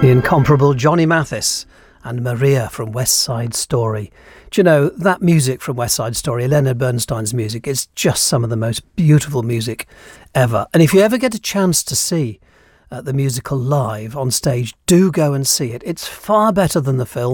The incomparable Johnny Mathis and Maria from West Side Story. Do you know, that music from West Side Story, Leonard Bernstein's music, is just some of the most beautiful music ever. And if you ever get a chance to see the musical live on stage, do go and see it. It's far better than the film.